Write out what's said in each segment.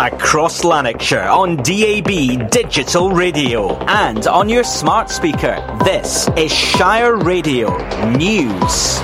Across Lanarkshire on DAB Digital Radio and on your smart speaker. This is Shire Radio News.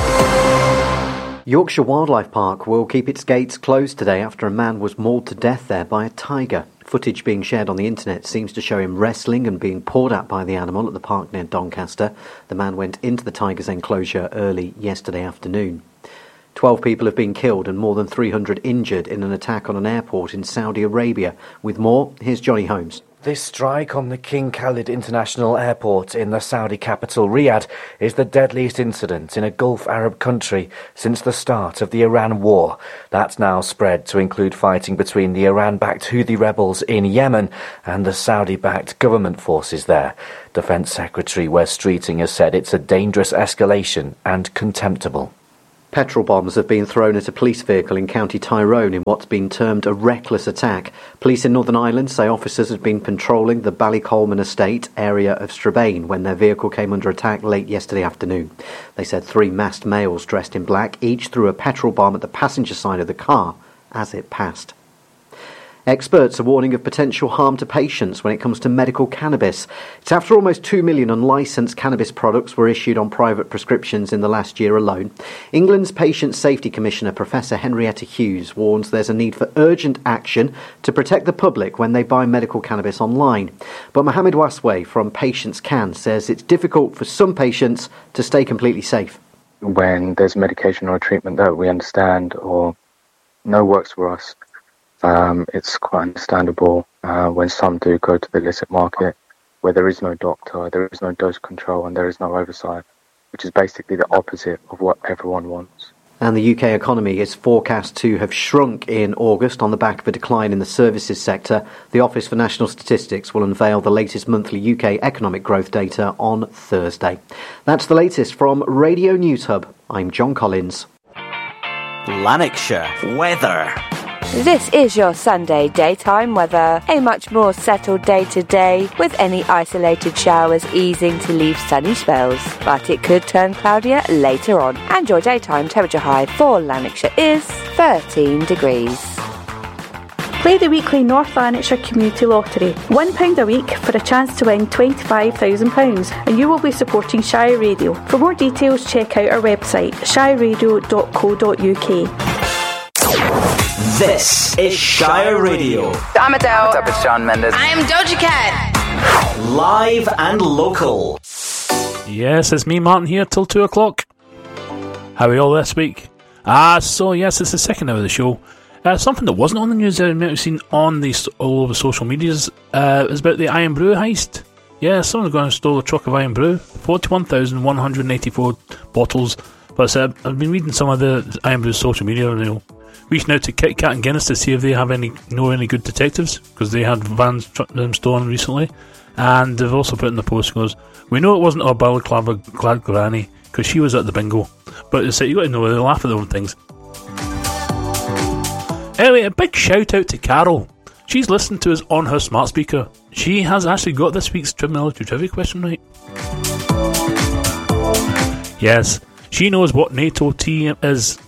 Yorkshire Wildlife Park will keep its gates closed today after a man was mauled to death there by a tiger. Footage being shared on the internet seems to show him wrestling and being pawed at by the animal at the park near Doncaster. The man went into the tiger's enclosure early yesterday afternoon. 12 people have been killed and more than 300 injured in an attack on an airport in Saudi Arabia. With more, here's Johnny Holmes. This strike on the King Khalid International Airport in the Saudi capital Riyadh is the deadliest incident in a Gulf Arab country since the start of the Iran war. That's now spread to include fighting between the Iran-backed Houthi rebels in Yemen and the Saudi-backed government forces there. Defence Secretary Wes Streeting has said it's a dangerous escalation and contemptible. Petrol bombs have been thrown at a police vehicle in County Tyrone in what's been termed a reckless attack. Police in Northern Ireland say officers had been patrolling the Ballycolman estate area of Strabane when their vehicle came under attack late yesterday afternoon. They said 3 masked males dressed in black each threw a petrol bomb at the passenger side of the car as it passed. Experts are warning of potential harm to patients when it comes to medical cannabis. It's after almost 2 million unlicensed cannabis products were issued on private prescriptions in the last year alone. England's Patient Safety Commissioner, Professor Henrietta Hughes, warns there's a need for urgent action to protect the public when they buy medical cannabis online. But Mohammed Wasway from Patients Can says it's difficult for some patients to stay completely safe. When there's medication or a treatment that we understand or know works for us, it's quite understandable when some do go to the illicit market where there is no doctor, there is no dose control and there is no oversight, which is basically the opposite of what everyone wants. And the UK economy is forecast to have shrunk in August on the back of a decline in the services sector. The Office for National Statistics will unveil the latest monthly UK economic growth data on Thursday. That's the latest from Radio News Hub. I'm John Collins. Lanarkshire weather. This is your Sunday daytime weather. A much more settled day today, with any isolated showers easing to leave sunny spells. But it could turn cloudier later on. And your daytime temperature high for Lanarkshire is 13 degrees. Play the weekly North Lanarkshire Community Lottery. £1 a week for a chance to win £25,000 and you will be supporting Shire Radio. For more details, check out our website, shireradio.co.uk. This is Shire Radio. I'm Adele. What's up, it's Shawn Mendes. I am Doja Cat. Live and local. Yes, it's me, Martin, here till 2 o'clock. How are we all this week? So yes, it's the second hour of the show. Something that wasn't on the news that I might have seen on all over social medias is about the Iron Brew heist. Yeah, someone's gone and stole a truck of Iron Brew, 41,184 bottles. But I've been reading some of the Iron Brew social media, reaching out to Kit Kat and Guinness to see if they have any good detectives, because they had vans stolen recently. And they've also put in the post, goes, we know it wasn't our balaclava glad granny because she was at the bingo, but it's like, you got to know they laugh at their own things. Anyway, a big shout out to Carol. She's listened to us on her smart speaker. She has actually got this week's Triviality Trivia question right. Yes, she knows what NATO tea is.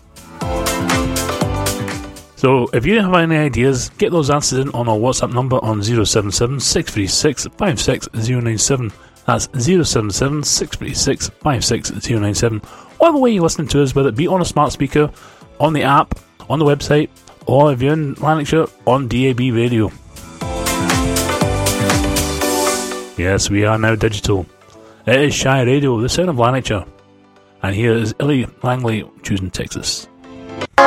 So, if you have any ideas, get those answers in on our WhatsApp number on 077 636 56097. That's 077 636 56097. Whatever way you're listening to us, whether it be on a smart speaker, on the app, on the website, or if you're in Lanarkshire, on DAB radio. Yes, we are now digital. It is Shire Radio, the sound of Lanarkshire. And here is Illy Langley choosing Texas.